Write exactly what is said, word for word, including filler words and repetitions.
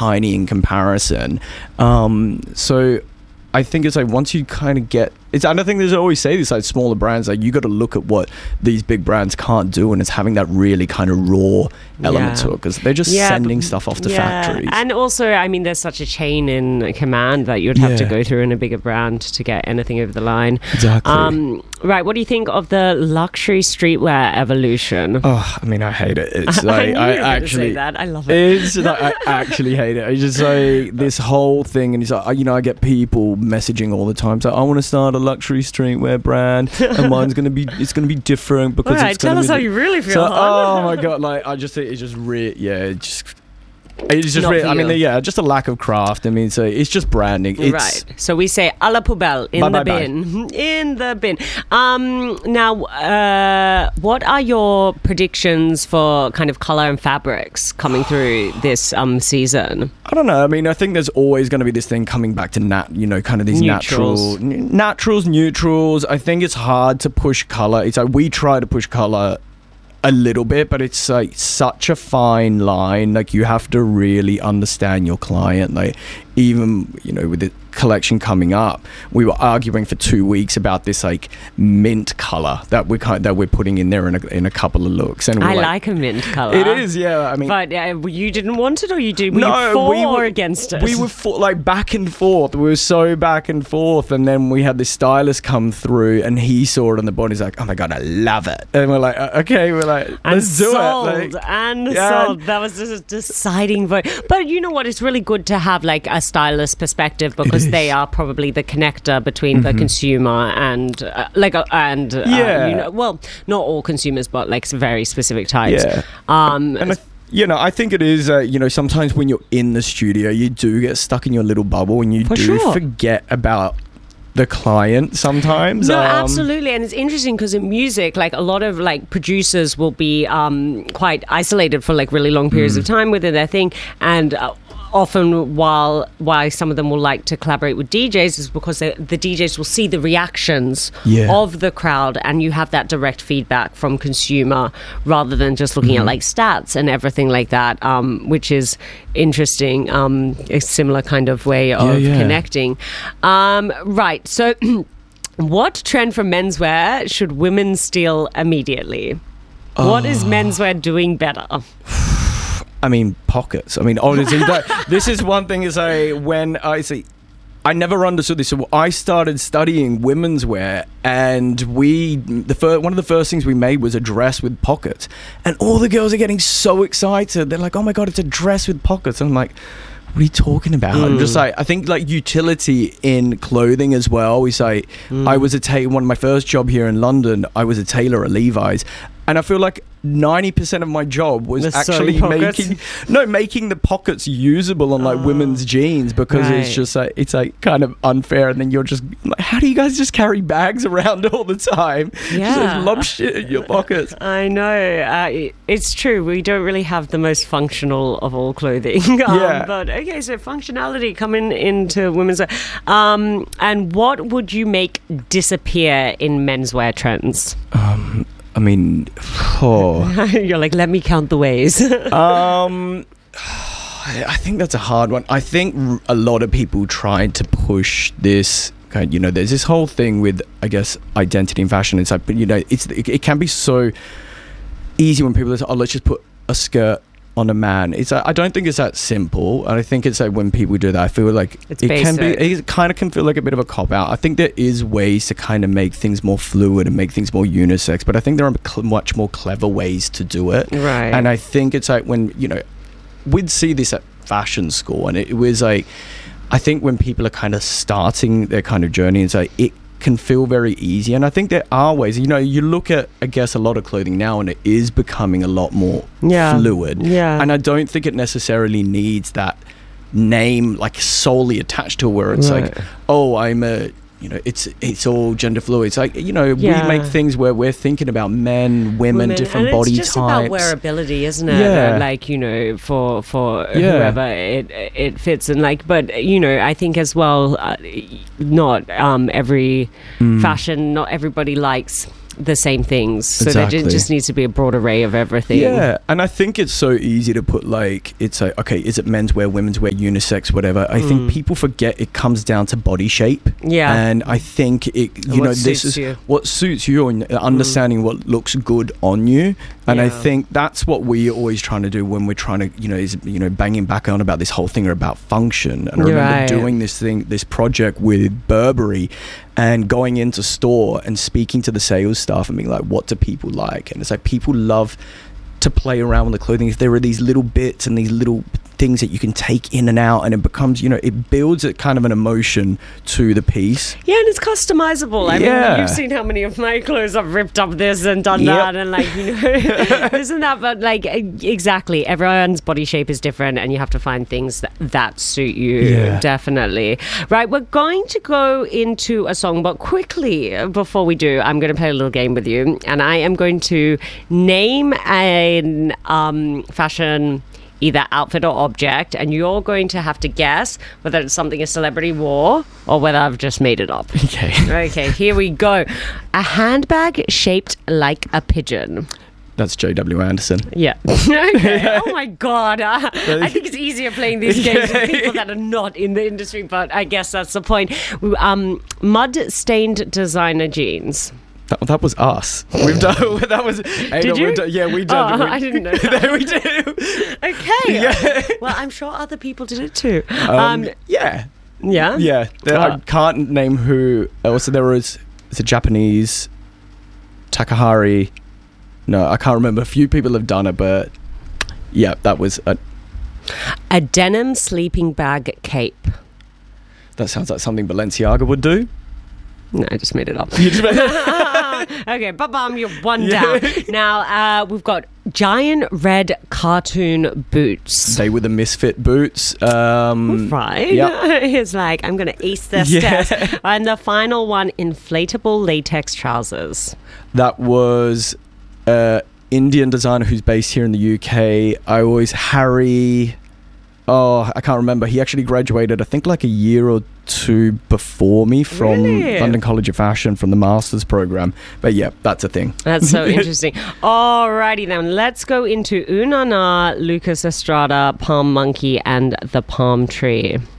tiny in comparison. Um, so I think it's like once you kind of get it's and I think there's always say this like smaller brands like you got to look at what these big brands can't do, and it's having that really kind of raw element Yeah. to it because they're just Yeah, sending but- stuff off to yeah. factories. And also, I mean, there's such a chain in command that you'd have to Yeah. go through in a bigger brand to get anything over the line. Exactly. Um, right. What do you think of the luxury streetwear evolution? Oh, I mean, I hate it. It's I like knew I, you were gonna actually say that. I love it. It's like I actually hate it. It's just like this whole thing, and it's like you know I get people messaging all the time. So I want to start a luxury streetwear brand, and mine's gonna be it's gonna be different because All right, it's gonna tell us be how you really feel. So, hon. oh my god, like I just think it's just re- yeah, it just it's just Not re- for I mean you. yeah, just a lack of craft. I mean, so it's just branding. It's, Right. So we say a la poubelle in Bye, the bye, bye. bin. In the bin. Um, now, uh, what are your predictions for kind of color and fabrics coming through this um, season? I don't know. I mean, I think there's always going to be this thing coming back to nat, you know, kind of these Neutrals. natural, n- naturals, neutrals. I think it's hard to push color. It's like we try to push color a little bit, but it's like such a fine line. Like you have to really understand your client. Like even, you know, with the collection coming up, we were arguing for two weeks about this like mint color that we kind that we're putting in there in a, in a couple of looks. And we're I like, like a mint color. it is, yeah. I mean, But uh, you didn't want it, or you did? Were no, you for we or were against it? We were for, like back and forth. We were so back and forth, and then we had this stylist come through, and he saw it on the body. He's like, "Oh my god, I love it!" And we're like, uh, "Okay, we're like, and let's do sold, it." Like, and yeah. sold. That was just a deciding vote. But you know what? It's really good to have like a stylist perspective because is. they are probably the connector between the consumer and uh, like uh, and uh, Yeah. you know, well, not all consumers, but like very specific types. Yeah. Um, and I, you know, I think it is. Uh, you know, sometimes when you're in the studio, you do get stuck in your little bubble, and you For do sure. forget about the client sometimes. No, Um, absolutely, and it's interesting because in music, like a lot of like producers will be um, quite isolated for like really long periods Mm. of time within their thing, and uh, often while why some of them will like to collaborate with D Js is because they, the D Js will see the reactions Yeah. of the crowd, and you have that direct feedback from consumer rather than just looking Mm-hmm. at like stats and everything like that, um, which is interesting. Um, a similar kind of way of Yeah, yeah. connecting. Um, right, so. What trend from menswear should women steal immediately? What is menswear doing better? I mean, pockets. I mean, honestly, that, this is one thing is I, when I say, I never understood this. So I started studying women's wear, and we, the fir- one of the first things we made was a dress with pockets. And all the girls are getting so excited. They're like, oh my God, it's a dress with pockets. And I'm like, what are you talking about? I'm just like, I think like utility in clothing as well. We say, I was a tailor, one of my first job here in London, I was a tailor at Levi's. And I feel like ninety percent of my job was The actually sewing pockets? making, no, making the pockets usable on like Oh. women's jeans, because it's Right. just like, it's like kind of unfair. And then you're just like, how do you guys just carry bags around all the time? Yeah. Just lob shit in your pockets. I know. Uh, it- it's true. We don't really have the most functional of all clothing. um, Yeah. But okay, so functionality coming into women's wear. Um, and what would you make disappear in menswear trends? Um, I mean, oh. You're like, let me count the ways. Um, I think that's a hard one. I think r- a lot of people tried to push this kind. You know, there's this whole thing with, I guess, identity and fashion. It's like, but you know, it's it, it can be so easy when people say, "Oh, let's just put a skirt on a man." It's like, I don't think it's that simple, and I think it's like when people do that, I feel like It's it can be. basic. It kind of can feel like a bit of a cop out. I think there is ways to kind of make things more fluid and make things more unisex, but I think there are cl- much more clever ways to do it. Right. And I think it's like when, you know, we'd see this at fashion school, and it was like, I think when people are kind of starting their kind of journey, it's like it can feel very easy. And I think there are ways, you know, you look at, I guess, a lot of clothing now, and it is becoming a lot more Yeah. fluid. Yeah. And I don't think it necessarily needs that name like solely attached to it, where it's Right. like, oh, I'm a, you know, it's it's all gender fluid. It's like, you know, Yeah. we make things where we're thinking about men, women, different and body it's just types. about wearability, isn't it? Yeah. Like, you know, for for Yeah. whoever it it fits, and like, but you know, I think as well, uh, not um, every Mm. fashion, not everybody likes the same things. So Exactly. there just needs to be a broad array of everything. Yeah, and I think it's so easy to put like, it's like, okay, is it menswear, women's wear, unisex, whatever. I Mm. think people forget it comes down to body shape. Yeah. And I think it, you what know, this suits is you. what suits you and understanding what looks good on you. And I Yeah. think that's what we're always trying to do when we're trying to, you know, is, you know, banging back on about this whole thing about function. And I You're remember right. doing this thing, this project with Burberry and going into store and speaking to the sales staff and being like, what do people like? And it's like, people love to play around with the clothing. If there are these little bits and these little things that you can take in and out, and it becomes, you know, it builds a kind of an emotion to the piece. Yeah, and it's customizable. I Yeah. mean, you've seen how many of my clothes I've ripped up this and done Yep. that, and like, you know, this and that. But like, exactly, everyone's body shape is different, and you have to find things that, that suit you. Yeah. Definitely. Right, we're going to go into a song, but quickly before we do, I'm going to play a little game with you, and I am going to name an um, fashion either outfit or object, and you're going to have to guess whether it's something a celebrity wore or whether I've just made it up. Okay. Okay, here we go. A handbag shaped like a pigeon. That's J W Anderson. Yeah. Okay. Oh my God. Uh, I think it's easier playing these games with people that are not in the industry, but I guess that's the point. Um, mud-stained designer jeans. That, that was us. We've done that was hey, Did no, you? we've done, yeah, we did. Oh, we, I didn't know There that. we do. Okay. Yeah. Well, I'm sure other people did it too. Um, Um, yeah. yeah? Yeah. There- Uh, I can't name who. Also, there was it's a Japanese Takahari. No, I can't remember. A few people have done it, but yeah, that was a, A denim sleeping bag cape. that sounds like something Balenciaga would do. No, I just made it up. You just made- Okay, ba-bam, you're one Yeah. down. Now, uh, we've got giant red cartoon boots. they were the misfit boots. Um, Right? Yep. He's like, I'm going to ace this Yeah. test. And the final one, inflatable latex trousers. That was uh Indian designer who's based here in the U K. I always Harry. Oh, I can't remember. He actually graduated, I think, like a year or two before me from Really? London College of Fashion from the master's program. But yeah, that's a thing. That's so interesting. Alrighty then, let's go into Unana, Lucas Estrada, Palm Monkey, and the Palm Tree.